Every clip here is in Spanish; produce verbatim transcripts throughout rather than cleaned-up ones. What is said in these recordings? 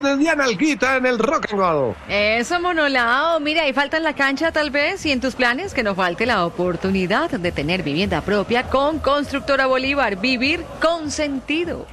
de Diana Alguita en el Rock and Roll. Eso, monolao. Mira, ahí falta en la cancha tal vez y en tus planes que no falte la oportunidad de tener vivienda propia con Constructora Bolívar. Vivir con sentido.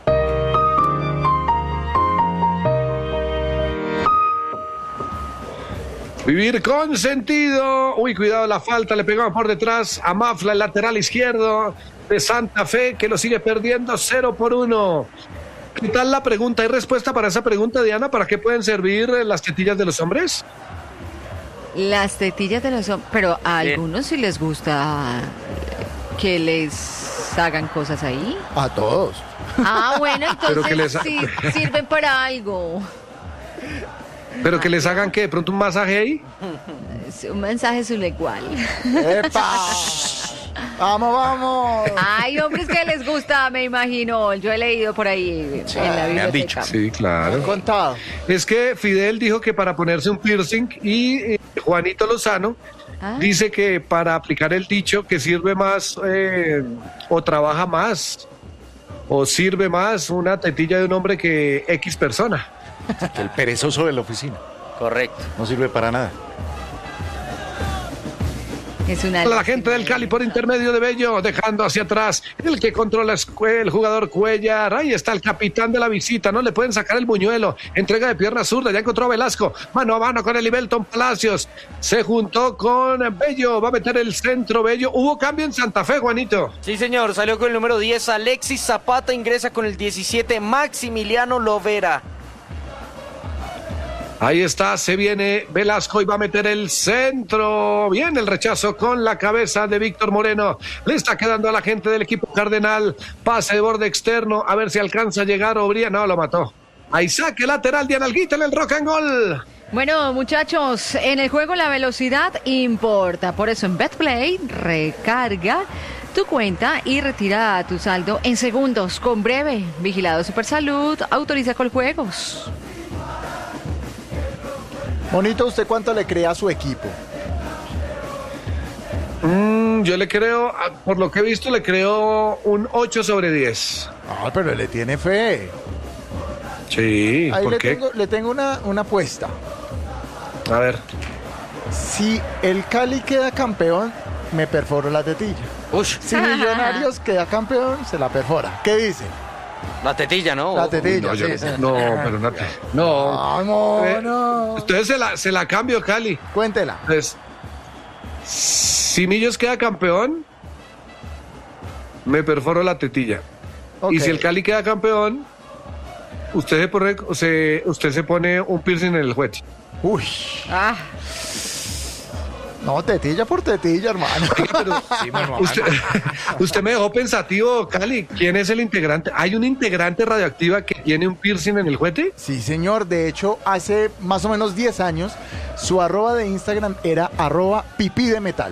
Vivir con sentido. Uy, cuidado la falta, le pegaba por detrás a Mafla, el lateral izquierdo de Santa Fe, que lo sigue perdiendo cero por uno. ¿Qué tal la pregunta? ¿Hay respuesta para esa pregunta, Diana? ¿Para qué pueden servir las tetillas de los hombres? Las tetillas de los hombres, pero a Bien. algunos sí les gusta que les hagan cosas ahí. A todos. Ah, bueno, Pero que entonces les- sí sirven para algo. ¿Pero que les hagan qué? ¿De pronto un masaje ahí? Es un mensaje sublecual. ¡Epa! ¡Vamos, vamos! Hay hombres que les gusta, me imagino. Yo he leído por ahí Sí, en la me han biblioteca. dicho. Sí, Me han claro. contado. Es que Fidel dijo que para ponerse un piercing y eh, Juanito Lozano Ah. dice que para aplicar el dicho que sirve más eh, o trabaja más o sirve más una tetilla de un hombre que X persona. Que el perezoso de la oficina. Correcto. No sirve para nada. Es una La gente del Cali por intermedio de Bello, dejando hacia atrás el que controla es Cue- el jugador Cuellar. Ahí está el capitán de la visita, no le pueden sacar el buñuelo. Entrega de pierna zurda, ya encontró a Velasco. Mano a mano con el Ibelton Palacios. Se juntó con Bello, va a meter el centro Bello. Hubo cambio en Santa Fe, Juanito. Sí, señor. Salió con el número diez. Alexis Zapata ingresa con el diecisiete. Maximiliano Lovera. Ahí está, se viene Velasco y va a meter el centro. Bien, el rechazo con la cabeza de Víctor Moreno. Le está quedando a la gente del equipo Cardenal. Pase de borde externo, a ver si alcanza a llegar Obría. No, lo mató. Ahí saque lateral de Analguita en el Rock and Roll. Bueno, muchachos, en el juego la velocidad importa. Por eso en BetPlay recarga tu cuenta y retira tu saldo en segundos con Breve. Vigilado Supersalud, autoriza con juegos. Monito, ¿usted cuánto le cree a su equipo? Mm, yo le creo, ah, por lo que he visto, le creo un ocho sobre diez. Ah, pero le tiene fe. Sí, Ahí ¿por le qué? tengo, le tengo una, una apuesta. A ver. Si el Cali queda campeón, me perforo la tetilla. Ush, Si Millonarios queda campeón, se la perfora. ¿Qué dice? la tetilla, ¿no? La tetilla, No, yo- sí, sí. no, pero no. No. Vamos, Eh, no. Entonces se la, se la cambio, Cali. Cuéntela. Entonces, si Millos queda campeón, me perforo la tetilla. Ok. Y si el Cali queda campeón, usted se pone, se, usted se pone un piercing en el juez. Uy, Ah, no, tetilla por tetilla, hermano. Sí, mano, Usted, usted me dejó pensativo, Cali. ¿Quién es el integrante? ¿Hay un integrante radioactiva que tiene un piercing en el juete? Sí, señor. De hecho, hace más o menos diez años, su arroba de Instagram era arroba pipí de metal.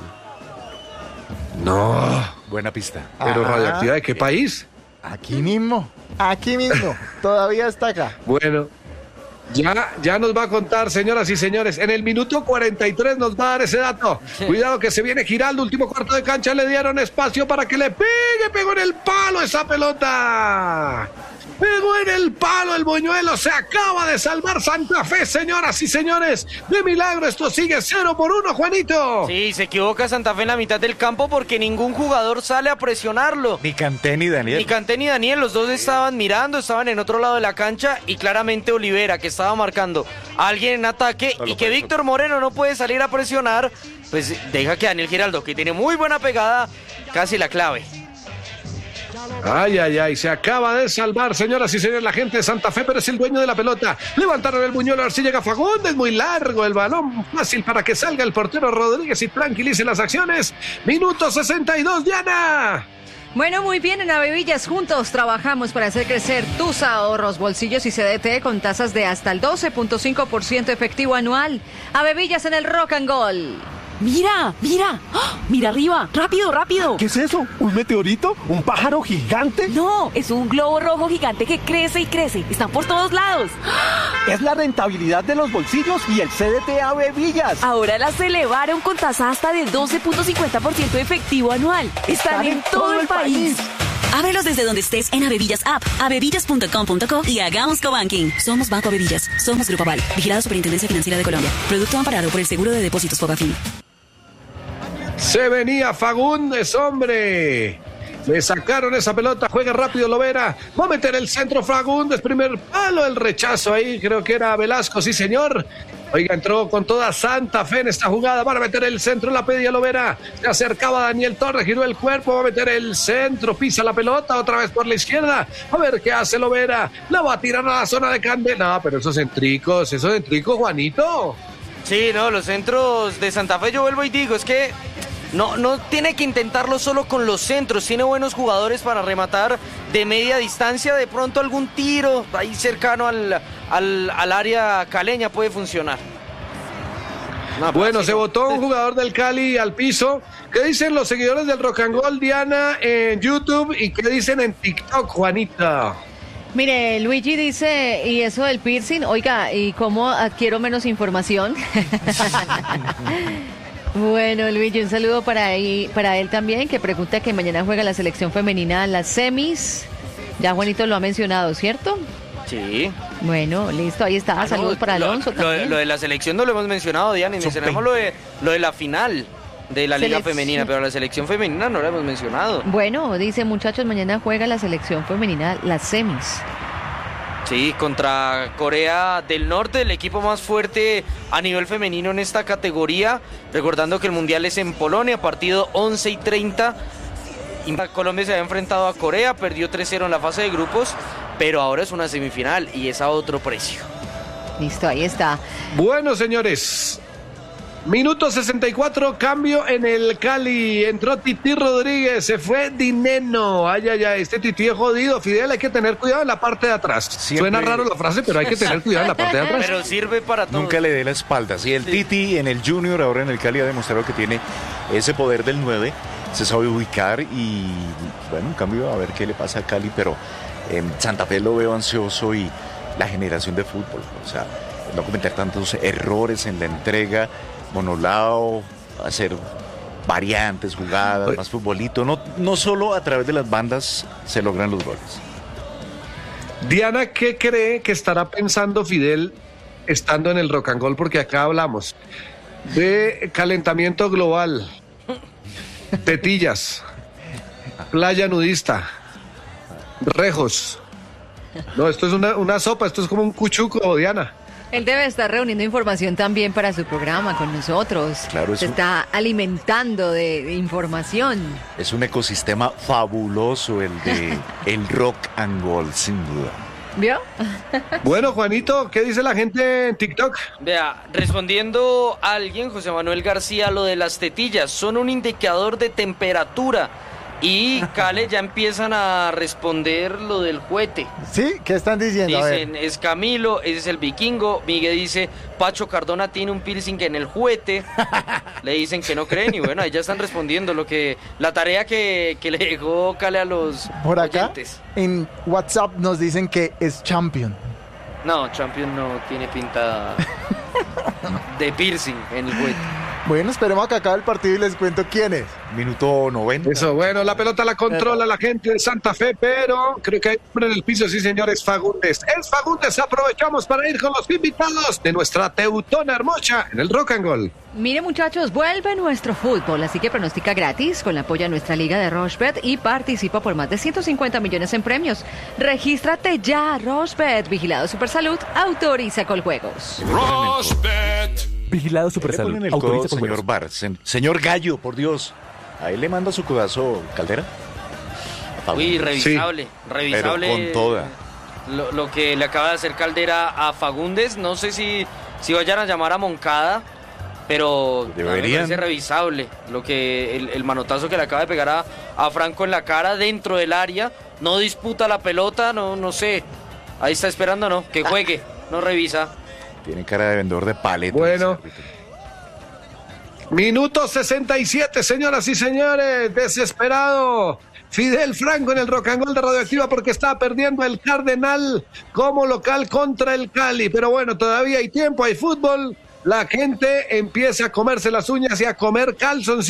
No. buena pista. ¿Pero Ah. radioactiva de qué país? Aquí mismo, aquí mismo. Todavía está acá. Bueno, ya, ya nos va a contar, señoras y señores. En el minuto cuarenta y tres nos va a dar ese dato. Cuidado que se viene Giraldo, último cuarto de cancha. Le dieron espacio para que le pegue. Pegó en el palo esa pelota. Pegó en el palo el buñuelo. Se acaba de salvar Santa Fe, señoras y señores. De milagro, esto sigue cero por uno, Juanito. Sí, se equivoca Santa Fe en la mitad del campo porque ningún jugador sale a presionarlo. Ni Canté ni Daniel. Ni Canté ni Daniel, los dos estaban mirando, estaban en otro lado de la cancha y claramente Olivera, que estaba marcando a alguien en ataque Solo y que fue Víctor Moreno no puede salir a presionar, pues deja que Daniel Giraldo, que tiene muy buena pegada, casi la clave. Ay, ay, ay, se acaba de salvar, señoras y señores, la gente de Santa Fe, pero es el dueño de la pelota. Levantaron el buñuelo, a ver si llega Fagundes, muy largo el balón, fácil para que salga el portero Rodríguez y tranquilice las acciones. Minuto sesenta y dos, Diana. bueno, muy bien, en Avevillas juntos trabajamos para hacer crecer tus ahorros, bolsillos y C D T con tasas de hasta el doce punto cinco por ciento efectivo anual. Avevillas en el Rock and Roll. ¡Mira! ¡Mira! ¡Ah! ¡Mira arriba! ¡Rápido, rápido! ¿Qué es eso? ¿Un meteorito? ¿Un pájaro gigante? No, es un globo rojo gigante que crece y crece. Están por todos lados. Es la rentabilidad de los bolsillos y el C D T Avevillas. Ahora las elevaron con tasa hasta del doce punto cincuenta por ciento efectivo anual. Están en todo el país. Ábrelos desde donde estés en Avevillas App, avevillas punto com punto co y hagamos cobanking. Somos Banco Avevillas. Somos Grupo Aval. Vigilado Superintendencia Financiera de Colombia. Producto amparado por el Seguro de Depósitos Fogafín. Se venía Fagundes, hombre. Le sacaron esa pelota, juega rápido Lovera, va a meter el centro Fagundes, primer palo, el rechazo ahí, creo que era Velasco, sí señor. Oiga, entró con toda Santa Fe en esta jugada, van a meter el centro, la pedía Lovera, se acercaba Daniel Torres, giró el cuerpo, va a meter el centro, pisa la pelota, otra vez por la izquierda, a ver qué hace Lovera, la va a tirar a la zona de Candela, no, pero esos centricos, esos centricos, Juanito. Sí, no, los centros de Santa Fe, yo vuelvo y digo, es que no, no tiene que intentarlo solo con los centros, tiene buenos jugadores para rematar de media distancia, de pronto algún tiro ahí cercano al, al, al área caleña puede funcionar. No, bueno, sí, se no. botó un jugador del Cali al piso. ¿Qué dicen los seguidores del Rock and Roll, Diana, en YouTube y qué dicen en TikTok, Juanita? Mire, Luigi dice, y eso del piercing, oiga, ¿y cómo adquiero menos información? Bueno, Luigi, un saludo para, ahí, para él también, que pregunta que mañana juega la selección femenina en las semis. Ya Juanito lo ha mencionado, ¿cierto? Sí. Bueno, listo, ahí está. Ah, Saludos no, para lo, Alonso lo, también. lo de la selección no lo hemos mencionado, Diana, y mencionamos lo de, lo de la final de la Liga Selección. Femenina, pero la selección femenina no la hemos mencionado. Bueno, dice, muchachos, mañana juega la selección femenina las semis. Sí, contra Corea del Norte, el equipo más fuerte a nivel femenino en esta categoría. Recordando que el Mundial es en Polonia, partido once y treinta. Colombia se había enfrentado a Corea, perdió tres cero en la fase de grupos, pero ahora es una semifinal y es a otro precio. Listo, ahí está. Bueno, señores. Minuto sesenta y cuatro, cambio en el Cali. Entró Titi Rodríguez, se fue Dineno. Ay, ay, ay, este Titi es jodido. Fidel, hay que tener cuidado en la parte de atrás. Siempre. Suena raro la frase, pero hay que tener cuidado en la parte de atrás. Pero sirve para todo. Nunca le dé la espalda. Sí, el Sí. Titi en el Junior, ahora en el Cali, ha demostrado que tiene ese poder del nueve. Se sabe ubicar y, bueno, en cambio, a ver qué le pasa al Cali. Pero en Santa Fe lo veo ansioso y la generación de fútbol. O sea, no cometer tantos errores en la entrega. Monolao, hacer variantes, jugadas, más futbolito. No, no solo a través de las bandas se logran los goles. Diana, ¿qué cree que estará pensando Fidel estando en el Rock and Roll? Porque acá hablamos de calentamiento global, tetillas, playa nudista, rejos. No, esto es una, una sopa, esto es como un cuchuco, Diana. Él debe estar reuniendo información también para su programa con nosotros. Claro, Se eso- está alimentando de, de información. Es un ecosistema fabuloso el de el rock and roll, sin duda. ¿Vio? Bueno, Juanito, ¿qué dice la gente en TikTok? Vea, respondiendo a alguien, José Manuel García, lo de las tetillas, son un indicador de temperatura. Y Cale ya empiezan a responder lo del juguete. ¿Sí? ¿Qué están diciendo? A ver. Dicen, es Camilo, ese es el vikingo. Miguel dice, Pacho Cardona tiene un piercing en el juguete. Le dicen que no creen y bueno, ahí ya están respondiendo lo que la tarea que, que le dejó Cale a los Por acá, oyentes. en WhatsApp nos dicen que es champion. No, Champion no tiene pinta de piercing en el juguete. Bueno, esperemos a que acabe el partido y les cuento quién es. Minuto noventa. Eso, bueno, la pelota la controla la gente de Santa Fe, pero creo que hay hombre en el piso, sí señores, Fagundes. Es Fagundes, aprovechamos para ir con los invitados de nuestra Teutona Hermosa en el Rock and Roll. Mire, muchachos, vuelve nuestro fútbol, así que pronostica gratis con la apoyo a nuestra liga de Rochebet y participa por más de ciento cincuenta millones en premios. Regístrate ya, Rochebet, vigilado Supersalud, autoriza Coljuegos. Vigilado ¿Qué le ponen Supersalud. el Autoriza codo, con señor juegos. Bar? Sen- señor Gallo, por Dios. Ahí le manda su codazo, Caldera. Uy, revisable, revisable. Pero con toda. Lo, lo que le acaba de hacer Caldera a Fagundes, no sé si, si vayan a llamar a Moncada, pero Deberían. me parece revisable lo que el, el manotazo que le acaba de pegar a, a Franco en la cara dentro del área, no disputa la pelota, no, no sé, ahí está esperando, no, que juegue, no revisa. Tiene cara de vendedor de paletas. Bueno. Minuto sesenta y siete, señoras y señores, desesperado. Fidel Franco en el Rock and Roll de Radioactiva porque está perdiendo el Cardenal como local contra el Cali. Pero bueno, todavía hay tiempo, hay fútbol. La gente empieza a comerse las uñas y a comer calzoncillos.